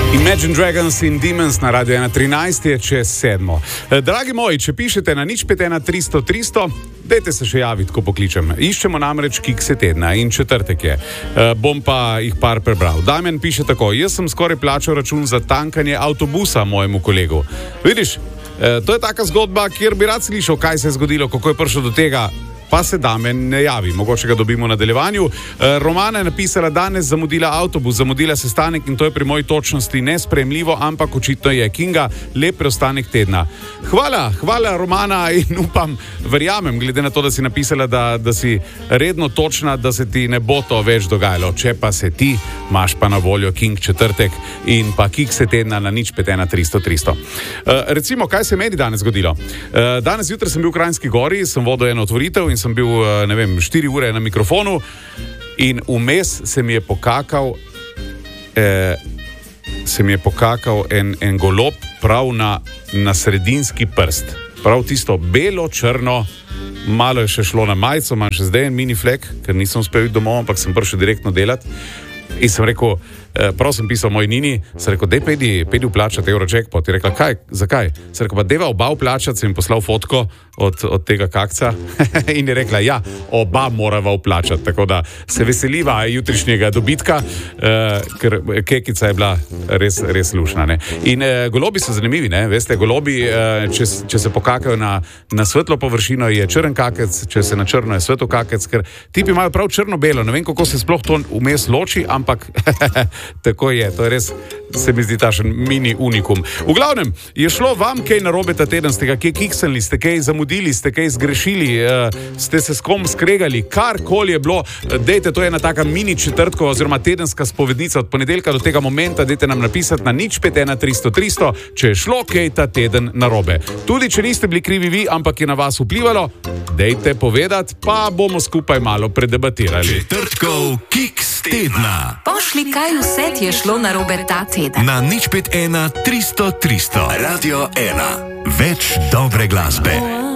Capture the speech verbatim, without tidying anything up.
Imagine Dragons in Demons na Radio ena trinajst je čez sedmo. Dragi moji, če pišete na nič pet ena tristo tristo, dajte se še javiti, ko pokličem. Iščemo namreč kikse tedna in četrtek je. E, bom pa jih par prebral. Damjan piše tako: jaz sem skoraj plačal račun za tankanje avtobusa mojemu kolegu. Vidiš, e, to je taka zgodba, kjer bi rad slišal, kaj se je zgodilo, kako je prišel do tega. Pa se Damjan ne javi, mogoče ga dobimo na nadaljevanju. E, Romana je napisala: danes zamudila avtobus, zamudila sestanek in to je pri moji točnosti nesprejemljivo, ampak očitno je. Kinga, lep preostanek tedna. Hvala, hvala Romana in upam, verjamem, glede na to, da si napisala, da, da si redno točna, da se ti ne bo to več dogajalo. Če pa se ti, imaš pa na voljo King četrtek in pa kikse tedna na nič pet ena tristo tristo. E, recimo, kaj se je meni danes zgodilo? E, danes jutra sem bil v Kranjski Gori, sem vodil eno otvoritev in sem bil, ne vem, štiri ure na mikrofonu in vmes se mi je pokakal eh, se mi je pokakal en, en golob prav na, na sredinski prst. Prav tisto belo-črno, malo je še šlo na majico, imam še zdaj en mini flek, ker nisem uspel iti domov, ampak sem prišel direktno delati. In sem rekel, prav sem pisal moji nini, sem rekel, dej pejdi, pejdi vplačati Eurojackpot. Je rekla, kaj, zakaj? Sem rekel, pa deva oba vplačati, sem jim poslal fotko od, od tega kakca in je rekla, ja, oba morava vplačati. Tako da se veseliva jutrišnjega dobitka, eh, ker kekica je bila res, res lušna. Ne? In eh, golobi so zanimivi, ne? Veste, golobi, eh, če, če se pokakajo na, na svetlo površino, je črn kakec, če se na črno je svetlo kakec, ker tipi imajo prav črno-belo, ne vem, kako se sploh to vmes loči, ampak tako je, to je res, se mi zdi tašen mini unikum. V glavnem, je šlo vam kaj narobe ta teden, ste ga kaj kiksali, ste kaj zamudili, ste kaj zgrešili, uh, ste se s kom skregali, karkoli je bilo, dejte, to je ena taka mini četrtkova oziroma tedenska spovednica od ponedeljka do tega momenta, dejte nam napisati na nič pet ena tristo tristo, če je šlo kaj ta teden narobe. Tudi, če niste bili krivi vi, ampak je na vas vplivalo, dejte povedati, pa bomo skupaj malo predebatirali. Četrtkov kiks tedna. Pošli, kaj vse ti je šlo narobe ta teden. Na nič pet ena tristo tristo. Radio ena. Več dobre glasbe.